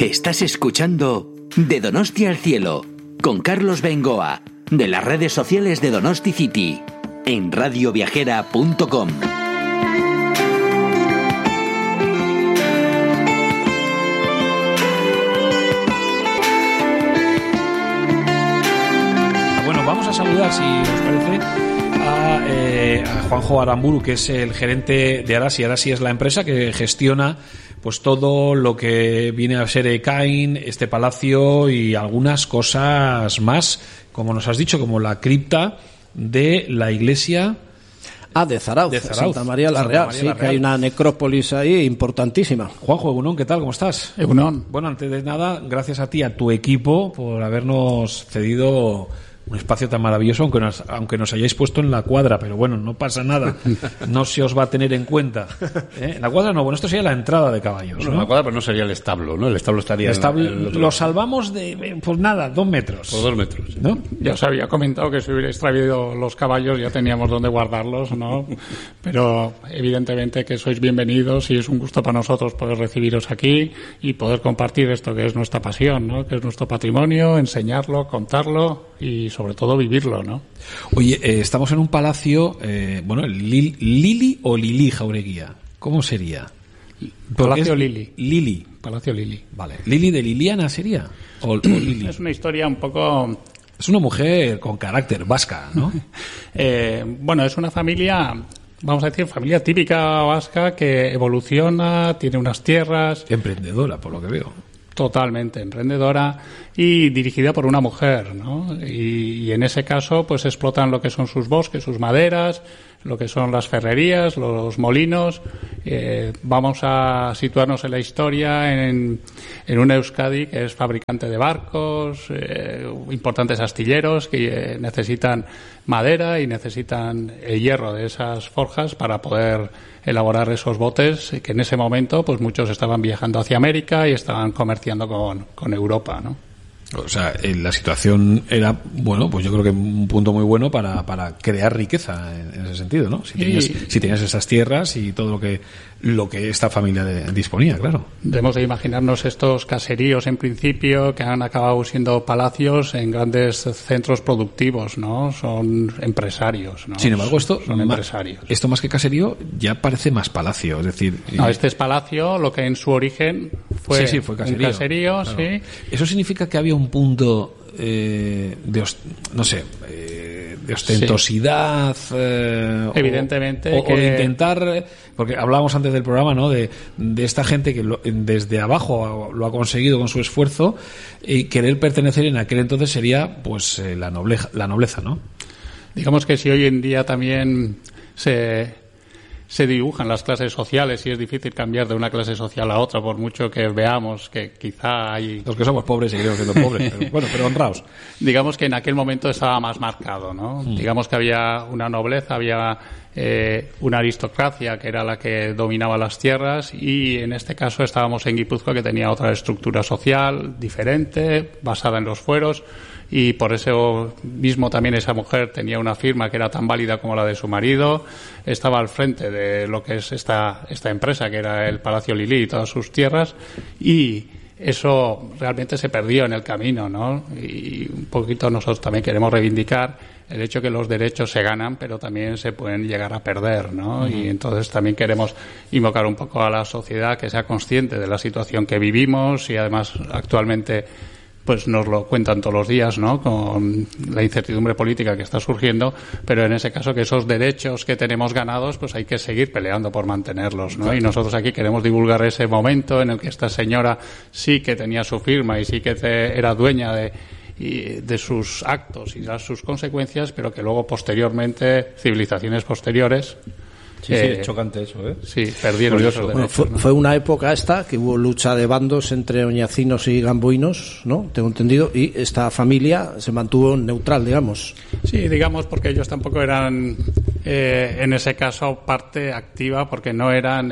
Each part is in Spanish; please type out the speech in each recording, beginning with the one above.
Estás escuchando De Donostia al Cielo, con Carlos Bengoa, de las redes sociales de Donosti City, en radioviajera.com. Bueno, vamos a saludar, si os parece, a Juanjo Aramburu, que es el gerente de Arasi. Arasi es la empresa que gestiona pues todo lo que viene a ser Ekain, este palacio y algunas cosas más, como nos has dicho, como la cripta de la iglesia de Zarauz, Santa María la Real. Sí, que hay una necrópolis ahí importantísima. Juanjo, Egunon, ¿qué tal? ¿Cómo estás? Egunon. Bueno, antes de nada, gracias a ti, a tu equipo, por habernos cedido un espacio tan maravilloso, aunque nos hayáis puesto en la cuadra, pero bueno, no pasa nada, no se os va a tener en cuenta. La cuadra no, bueno, esto sería la entrada de caballos, bueno, ¿no? La cuadra, pero no sería el establo, ¿no? El establo estaría el otro lo salvamos de, pues nada, 2 metros. Por 2 metros, ¿no? Ya os había comentado que si hubierais traído los caballos ya teníamos dónde guardarlos, ¿no? Pero evidentemente que sois bienvenidos y es un gusto para nosotros poder recibiros aquí y poder compartir esto que es nuestra pasión, ¿no? Que es nuestro patrimonio, enseñarlo, contarlo y sobre todo vivirlo, ¿no? Oye, estamos en un palacio, Lili o Lili Jaureguía, ¿cómo sería? Palacio Lili. Lili. Palacio Lili. Vale. ¿Lili de Liliana sería? ¿O Lili? Es una historia un poco... Es una mujer con carácter vasca, ¿no? Bueno, es una familia, vamos a decir, familia típica vasca que evoluciona, tiene unas tierras... Emprendedora, por lo que veo. Totalmente emprendedora y dirigida por una mujer, ¿no? Y en ese caso, pues explotan lo que son sus bosques, sus maderas, lo que son las ferrerías, los molinos. Vamos a situarnos en la historia en una Euskadi que es fabricante de barcos, importantes astilleros que necesitan madera y necesitan el hierro de esas forjas para poder elaborar esos botes que en ese momento pues muchos estaban viajando hacia América y estaban comerciando con Europa, ¿no? O sea, la situación era, bueno, pues yo creo que un punto muy bueno para crear riqueza en ese sentido, ¿no? Si tenías esas tierras y todo lo que esta familia disponía, claro. Debemos de imaginarnos estos caseríos en principio que han acabado siendo palacios en grandes centros productivos, ¿no? Son empresarios, ¿no? Sin embargo, son empresarios. Esto más que caserío ya parece más palacio, es decir... No, este es palacio, lo que en su origen fue, fue caserío. Un caserío, claro. Sí. Eso significa que había un punto de ostentosidad, sí. Evidentemente o de intentar, porque hablábamos antes del programa, ¿no? De esta gente que desde abajo lo ha conseguido con su esfuerzo y querer pertenecer en aquel entonces sería pues la nobleza, ¿no? Digamos que si hoy en día también se dibujan las clases sociales y es difícil cambiar de una clase social a otra por mucho que veamos que quizá hay... Los que somos pobres seguiremos siendo pobres, pero honrados. Digamos que en aquel momento estaba más marcado, ¿no? Digamos que había una nobleza, había una aristocracia que era la que dominaba las tierras y en este caso estábamos en Guipúzcoa que tenía otra estructura social diferente, basada en los fueros. Y por eso mismo también esa mujer tenía una firma que era tan válida como la de su marido, estaba al frente de lo que es esta empresa, que era el Palacio Lili y todas sus tierras, y eso realmente se perdió en el camino, ¿no? Y un poquito nosotros también queremos reivindicar el hecho que los derechos se ganan, pero también se pueden llegar a perder, ¿no? Y entonces también queremos invocar un poco a la sociedad que sea consciente de la situación que vivimos y además actualmente pues nos lo cuentan todos los días, ¿no? Con la incertidumbre política que está surgiendo, pero en ese caso que esos derechos que tenemos ganados, pues hay que seguir peleando por mantenerlos, ¿no? Y nosotros aquí queremos divulgar ese momento en el que esta señora sí que tenía su firma y sí que era dueña de sus actos y de sus consecuencias, pero que luego posteriormente, civilizaciones posteriores... Sí, es chocante eso, ¿eh? Sí, perdieron esos derechos. Bueno, fue una época esta que hubo lucha de bandos entre oñacinos y gamboinos, ¿no? Tengo entendido, y esta familia se mantuvo neutral, digamos. Sí, digamos, porque ellos tampoco eran, en ese caso, parte activa, porque no eran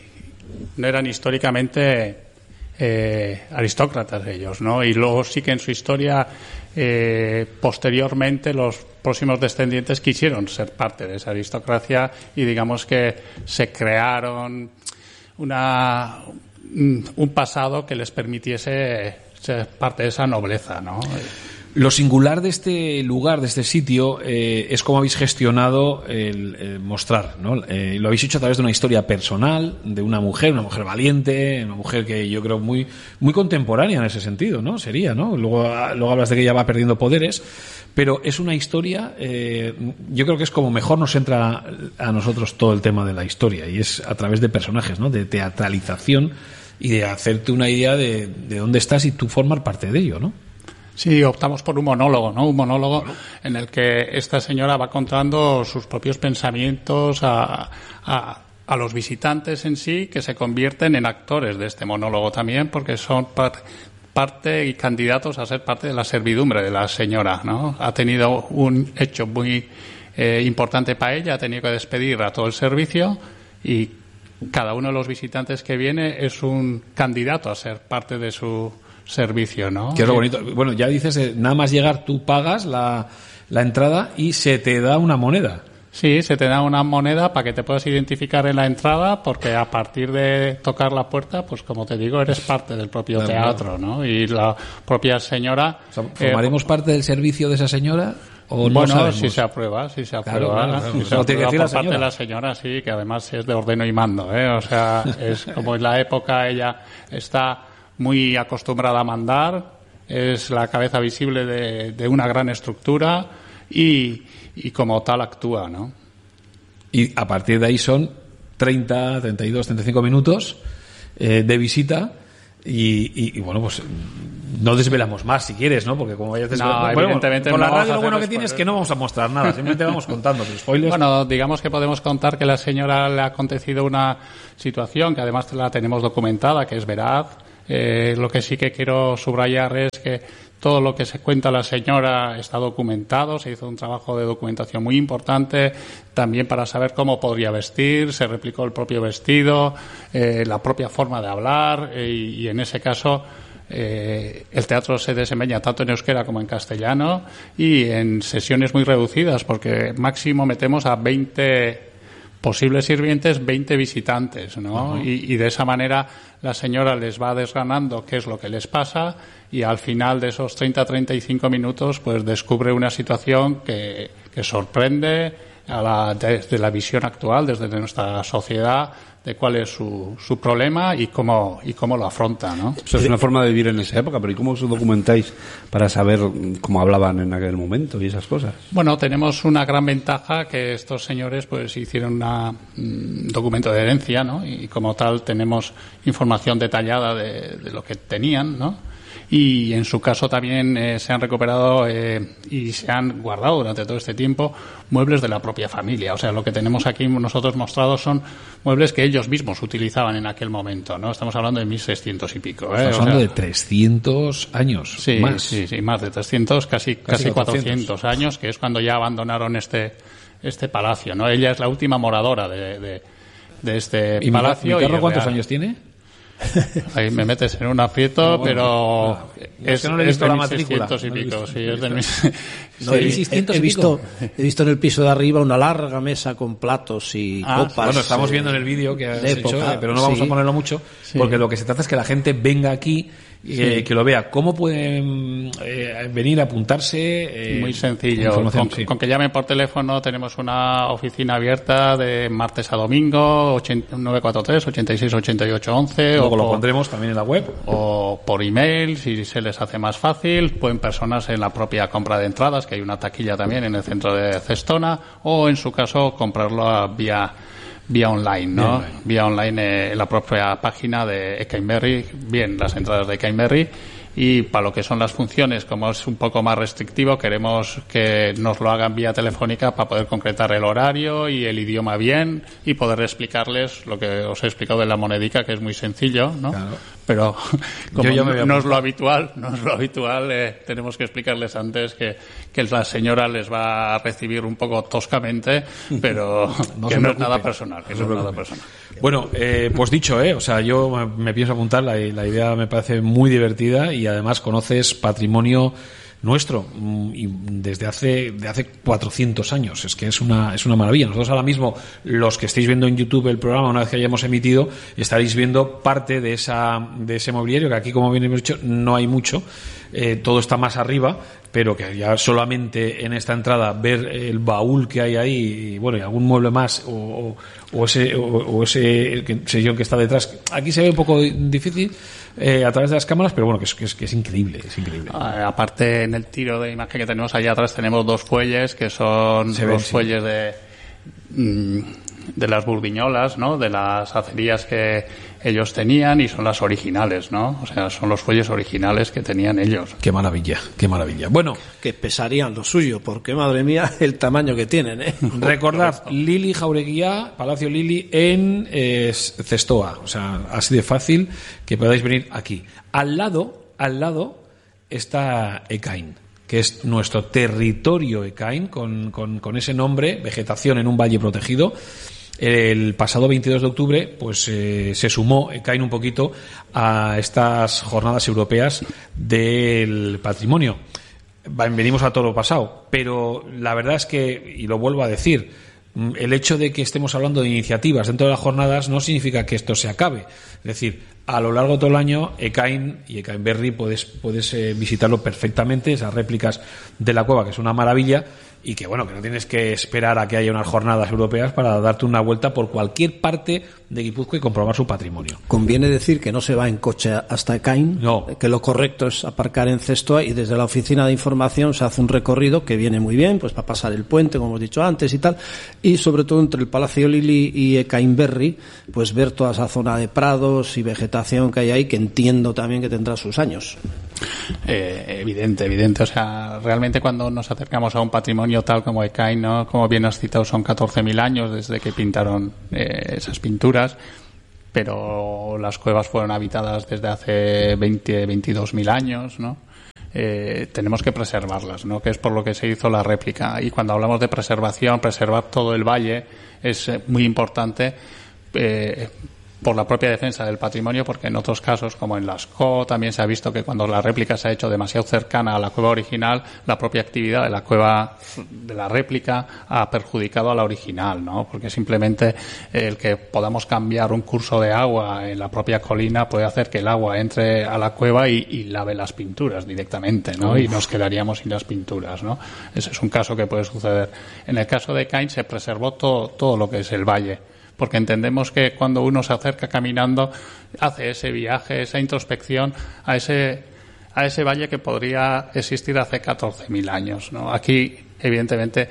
históricamente aristócratas ellos, ¿no? Y luego sí que en su historia, posteriormente, los próximos descendientes quisieron ser parte de esa aristocracia y digamos que se crearon un pasado que les permitiese ser parte de esa nobleza, ¿no? Lo singular de este lugar, de este sitio, es cómo habéis gestionado el mostrar, ¿no? Lo habéis hecho a través de una historia personal, de una mujer valiente, una mujer que yo creo muy contemporánea en ese sentido, ¿no? Sería, ¿no? Luego hablas de que ella va perdiendo poderes, pero es una historia, yo creo que es como mejor nos entra a nosotros todo el tema de la historia, y es a través de personajes, ¿no? De teatralización y de hacerte una idea de dónde estás y tú formar parte de ello, ¿no? Sí, optamos por un monólogo, ¿no? Un monólogo en el que esta señora va contando sus propios pensamientos a los visitantes en sí, que se convierten en actores de este monólogo también, porque son parte y candidatos a ser parte de la servidumbre de la señora, ¿no? Ha tenido un hecho muy importante para ella, ha tenido que despedir a todo el servicio, y cada uno de los visitantes que viene es un candidato a ser parte de su servicio, ¿no? Que es lo bonito. Bueno, ya dices, nada más llegar tú pagas la entrada y se te da una moneda. Sí, se te da una moneda para que te puedas identificar en la entrada, porque a partir de tocar la puerta, pues como te digo, eres parte del propio teatro, ¿no? Y la propia señora... O sea, ¿formaremos parte del servicio de esa señora? ¿O no bueno, sabemos? si se aprueba. Si se aprueba por parte de la señora, sí, que además es de ordeno y mando, ¿eh? O sea, es como en la época ella está muy acostumbrada a mandar, es la cabeza visible de una gran estructura y como tal actúa, ¿no? Y a partir de ahí son 30, 32, 35 minutos de visita y bueno, pues no desvelamos más si quieres, ¿no? Porque como vayas desvelando... No, evidentemente con la no radio lo bueno que spoilers. tiene es que no vamos a mostrar nada, simplemente vamos contando los spoilers. Bueno, digamos que podemos contar que a la señora le ha acontecido una situación que además la tenemos documentada, que es veraz. Lo que sí que quiero subrayar es que todo lo que se cuenta la señora está documentado, se hizo un trabajo de documentación muy importante, también para saber cómo podría vestir, se replicó el propio vestido, la propia forma de hablar, y en ese caso el teatro se desempeña tanto en euskera como en castellano, y en sesiones muy reducidas, porque máximo metemos a 20 posibles sirvientes, 20 visitantes, ¿no? Uh-huh. Y de esa manera la señora les va desgranando qué es lo que les pasa, y al final de esos 30-35 minutos pues descubre una situación que sorprende desde la visión actual, desde nuestra sociedad, de cuál es su problema y cómo lo afronta, ¿no? Eso es una forma de vivir en esa época, pero ¿y cómo os documentáis para saber cómo hablaban en aquel momento y esas cosas? Bueno, tenemos una gran ventaja, que estos señores pues hicieron un documento de herencia, ¿no? Y como tal tenemos información detallada de lo que tenían, ¿no? Y en su caso también se han recuperado y se han guardado durante todo este tiempo muebles de la propia familia. O sea, lo que tenemos aquí nosotros mostrados son muebles que ellos mismos utilizaban en aquel momento, ¿no? Estamos hablando de 1600 y pico. Estamos hablando de 300 años. Sí, más. Sí, más de 300, casi 400 años, que es cuando ya abandonaron este palacio, ¿no? Ella es la última moradora de este palacio. ¿Mi carro cuántos años tiene? Ahí me metes en un aprieto, bueno, pero es que no le he visto la matrícula. Y pico, sí, es del he visto en el piso de arriba una larga mesa con platos y copas. Bueno, estamos viendo en el vídeo que has hecho, pero no vamos a ponerlo mucho, porque lo que se trata es que la gente venga aquí, que lo vea. ¿Cómo pueden venir a apuntarse? Muy sencillo. Con que llamen por teléfono, tenemos una oficina abierta de martes a domingo, 943 86 88 11. Luego lo pondremos también en la web. O por email, si se les hace más fácil. Pueden personarse en la propia compra de entradas, que hay una taquilla también en el centro de Cestona, o en su caso comprarlo vía online, ¿no? Vía online en la propia página de Ekainberri, bien las entradas de Ekainberri. Y para lo que son las funciones, como es un poco más restrictivo, queremos que nos lo hagan vía telefónica para poder concretar el horario y el idioma bien, y poder explicarles lo que os he explicado de la monedica, que es muy sencillo, ¿no? Claro. Pero como no es lo habitual, tenemos que explicarles antes que la señora les va a recibir un poco toscamente, pero no es nada personal. Bueno, pues dicho, o sea, yo me pienso apuntar, la idea me parece muy divertida, y además conoces patrimonio nuestro, y desde hace 400 años. Es que es una maravilla. Nosotros ahora mismo, los que estáis viendo en YouTube el programa, una vez que hayamos emitido, estaréis viendo parte de ese mobiliario, que aquí, como bien hemos dicho, no hay mucho. Todo está más arriba, pero que ya solamente en esta entrada ver el baúl que hay ahí, y bueno, y algún mueble más, o ese sillón que está detrás. Aquí se ve un poco difícil a través de las cámaras, pero bueno, que es increíble, es increíble. Aparte, en el tiro de imagen que tenemos allá atrás tenemos 2 fuelles que son fuelles de las burdiñolas, ¿no? De las acerías que ellos tenían, y son las originales, ¿no? O sea, son los fuelles originales que tenían ellos. Qué maravilla, qué maravilla. Bueno, que pesarían lo suyo, porque madre mía el tamaño que tienen, ¿eh? Recordad, Lili Jaureguía, Palacio Lili en Cestoa, o sea, así de fácil que podáis venir aquí. Al lado está Ekain, que es nuestro territorio Ekain, con ese nombre, vegetación en un valle protegido. El pasado 22 de octubre pues se sumó Ekain un poquito a estas jornadas europeas del patrimonio. Venimos a todo lo pasado, pero la verdad es que, y lo vuelvo a decir, el hecho de que estemos hablando de iniciativas dentro de las jornadas no significa que esto se acabe. Es decir, a lo largo de todo el año, Ekain y Ekainberri puedes visitarlo perfectamente, esas réplicas de la cueva, que es una maravilla, y que bueno, que no tienes que esperar a que haya unas jornadas europeas para darte una vuelta por cualquier parte de Guipúzcoa y comprobar su patrimonio. Conviene decir que no se va en coche hasta Ekain, no, que lo correcto es aparcar en Cestoa, y desde la oficina de información se hace un recorrido que viene muy bien, pues para pasar el puente, como hemos dicho antes y tal, y sobre todo entre el Palacio Lili y Ekainberri, pues ver toda esa zona de prados y vegetación que hay ahí, que entiendo también que tendrá sus años. Evidente. O sea, realmente cuando nos acercamos a un patrimonio tal como Ekain, ¿no? Como bien has citado, son 14.000 años desde que pintaron esas pinturas, pero las cuevas fueron habitadas desde hace 22.000 años, ¿no? Tenemos que preservarlas, ¿no? Que es por lo que se hizo la réplica. Y cuando hablamos de preservación, preservar todo el valle es muy importante, por la propia defensa del patrimonio, porque en otros casos, como en Lascaux, también se ha visto que cuando la réplica se ha hecho demasiado cercana a la cueva original, la propia actividad de la cueva de la réplica ha perjudicado a la original, ¿no? Porque simplemente el que podamos cambiar un curso de agua en la propia colina puede hacer que el agua entre a la cueva y lave las pinturas directamente, ¿no? Y nos quedaríamos sin las pinturas, ¿no? Ese es un caso que puede suceder. En el caso de Ekain se preservó todo lo que es el valle, porque entendemos que cuando uno se acerca caminando, hace ese viaje, esa introspección a ese valle que podría existir hace 14.000 años, ¿no? Aquí, evidentemente,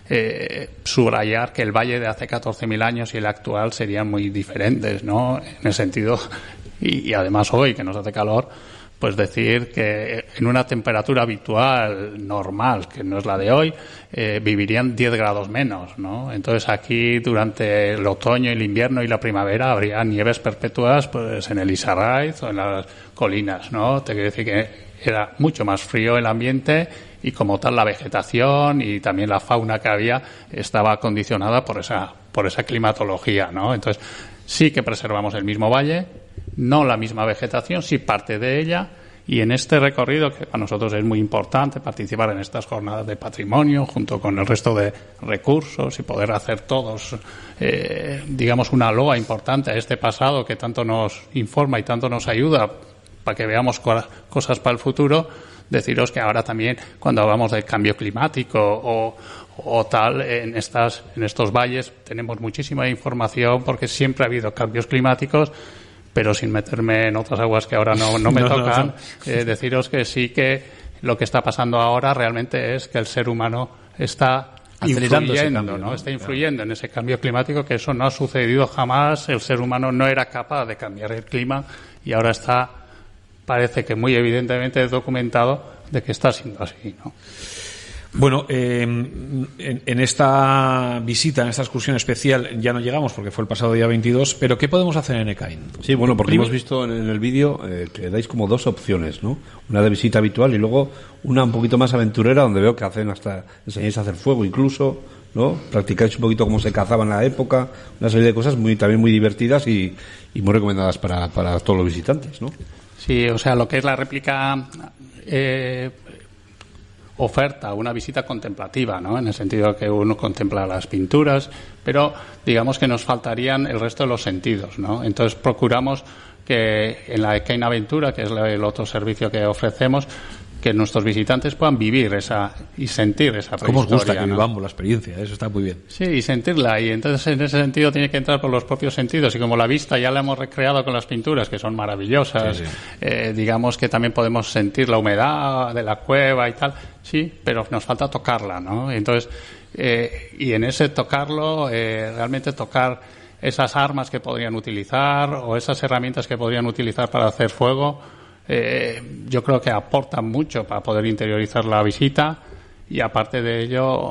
subrayar que el valle de hace 14.000 años y el actual serían muy diferentes, ¿no? En el sentido, y además hoy, que nos hace calor, pues decir que en una temperatura habitual, normal, que no es la de hoy, vivirían 10 grados menos, ¿no? Entonces aquí durante el otoño, el invierno y la primavera habría nieves perpetuas, pues en el Izarraiz o en las colinas, ¿no? Te quiero decir que era mucho más frío el ambiente, y como tal la vegetación y también la fauna que había estaba condicionada por esa climatología, ¿no? Entonces sí que preservamos el mismo valle, no la misma vegetación, sí parte de ella, y en este recorrido, que para nosotros es muy importante participar en estas jornadas de patrimonio junto con el resto de recursos y poder hacer todos, digamos, una loa importante a este pasado que tanto nos informa y tanto nos ayuda para que veamos cosas para el futuro. Deciros que ahora también, cuando hablamos del cambio climático o tal, en estos valles tenemos muchísima información, porque siempre ha habido cambios climáticos, pero sin meterme en otras aguas que ahora no me tocan. Deciros que sí, que lo que está pasando ahora realmente es que el ser humano está influyendo, ¿no? Está influyendo en ese cambio climático, que eso no ha sucedido jamás. El ser humano no era capaz de cambiar el clima, y ahora parece que muy evidentemente documentado de que está siendo así, ¿no? Bueno, en esta visita, en esta excursión especial, ya no llegamos porque fue el pasado día 22, pero ¿qué podemos hacer en Ekain? Sí, bueno, porque hemos visto en el vídeo que dais como 2 opciones, ¿no? Una de visita habitual y luego una un poquito más aventurera, donde veo que enseñáis a hacer fuego incluso, ¿no? Practicáis un poquito cómo se cazaba en la época, una serie de cosas también muy divertidas y muy recomendadas para todos los visitantes, ¿no? Sí, o sea, lo que es la réplica, oferta una visita contemplativa, ¿no? En el sentido que uno contempla las pinturas, pero digamos que nos faltarían el resto de los sentidos, ¿no? Entonces procuramos que en la Equine Aventura, que es el otro servicio que ofrecemos, que nuestros visitantes puedan vivir y sentir esa prehistoria. ¿Cómo os gusta que ¿no? vivamos la experiencia? Eso está muy bien. Sí, y sentirla. Y entonces en ese sentido tiene que entrar por los propios sentidos. Y como la vista ya la hemos recreado con las pinturas, que son maravillosas, digamos que también podemos sentir la humedad de la cueva y tal. Sí, pero nos falta tocarla, ¿no? Entonces, y en ese tocarlo, realmente tocar esas armas que podrían utilizar o esas herramientas que podrían utilizar para hacer fuego, yo creo que aportan mucho para poder interiorizar la visita, y aparte de ello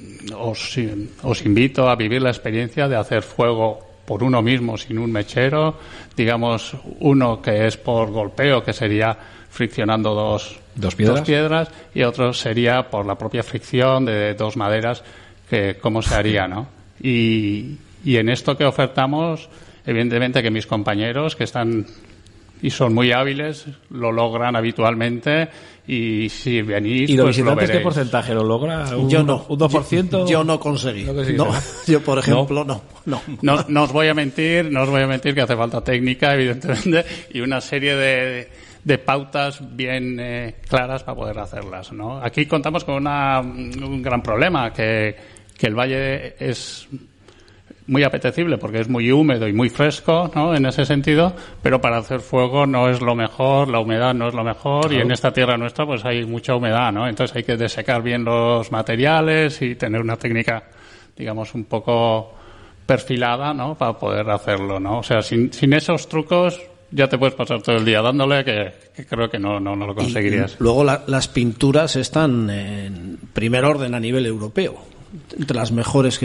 os invito a vivir la experiencia de hacer fuego por uno mismo sin un mechero, digamos uno que es por golpeo, que sería friccionando dos piedras, y otro sería por la propia fricción de dos maderas, que cómo se haría, ¿no? Y en esto que ofertamos, evidentemente que mis compañeros que están y son muy hábiles, lo logran habitualmente, y si venís, ¿y los pues visitantes lo qué veréis. porcentaje lo logra? Yo no. ¿Un 2%? Yo no conseguí. No, yo, por ejemplo, no. No os voy a mentir que hace falta técnica, evidentemente, y una serie de pautas bien claras para poder hacerlas, ¿no? Aquí contamos con un gran problema, que el valle es muy apetecible porque es muy húmedo y muy fresco, ¿no? En ese sentido, pero para hacer fuego no es lo mejor, la humedad no es lo mejor, claro. Y en esta tierra nuestra pues hay mucha humedad, ¿no? Entonces hay que desecar bien los materiales y tener una técnica, digamos, un poco perfilada, ¿no? Para poder hacerlo, ¿no? O sea, sin esos trucos ya te puedes pasar todo el día dándole, que creo que no lo conseguirías. Y luego las pinturas están en primer orden a nivel europeo, entre las mejores que